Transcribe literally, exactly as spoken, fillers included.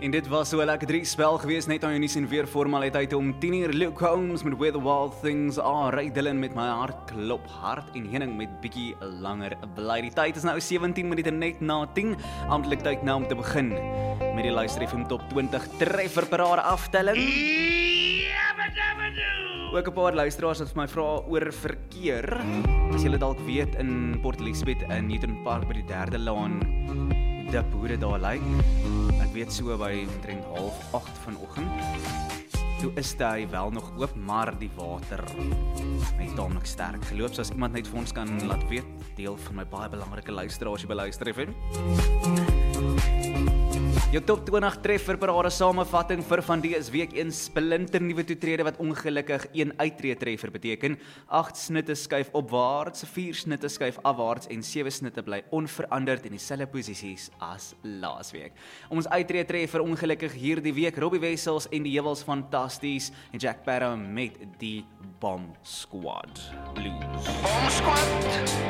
En dit was so 'n lekker drie spel gewees, net aan jou nuus en weer formaliteit om tien uur. Luke Holmes met Where the Wild Things Are, Ray Dillon met My Hart Klop Hard en Henning met bietjie langer bly. Die tyd is nou sewentien minute net na tien, amptelik tyd nou om te begin met die Luister F M Top twintig treffer parade aftelling. Ook 'n paar luisteraars wat vir my vra oor verkeer. As julle dalk weet, in Port Elizabeth in Newton Park by die derde laan, dip hoe dit daar lyk. Ek weet so by omtrent half agt vanoggend. Toe is hy wel nog oop, maar die water is taamlik sterk geloop. So as iemand net vir ons kan laat weet, deel van my baie belangrike luisteraars by Luister F M. Jou top twintig treffer parade samevatting vir van die is week een splinter nuwe toetrede wat ongelukkig een uittreë treffer beteken. agt snitte skuif opwaarts, vier snitte skuif afwaarts en sewe snitte bly onveranderd in dieselfde posisies as laasweek. Ons uittreë treffer ongelukkig hierdie week Robbie Wessels en die Heuwels Fantasties en Jack Barrow met die Bomb Squad Blues. Bomb Squad.